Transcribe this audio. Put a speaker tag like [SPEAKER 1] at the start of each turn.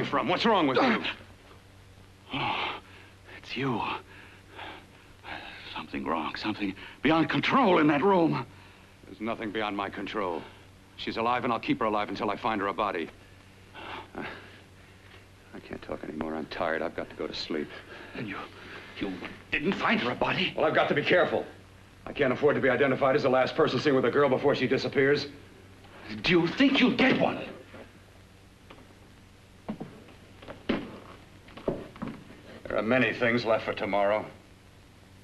[SPEAKER 1] from? What's wrong with you?
[SPEAKER 2] Oh, it's you. Something wrong, something beyond control in that room.
[SPEAKER 1] There's nothing beyond my control. She's alive, and I'll keep her alive until I find her a body. I can't talk anymore. I'm tired. I've got to go to sleep.
[SPEAKER 2] And you didn't find her a body?
[SPEAKER 1] Well, I've got to be careful. I can't afford to be identified as the last person seen with a girl before she disappears.
[SPEAKER 2] Do you think you'll get one?
[SPEAKER 1] There are many things left for tomorrow.